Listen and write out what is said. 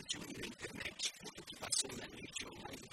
de um na internet, tudo que passou na mídia online,